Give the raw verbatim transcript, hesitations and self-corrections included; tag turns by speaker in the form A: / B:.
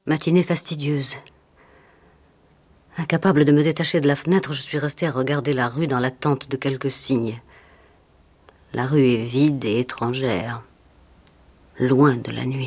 A: Matinée fastidieuse. Incapable de me détacher de la fenêtre, je suis restée à regarder la rue dans l'attente de quelques signes. La rue est vide et étrangère, loin de la nuit.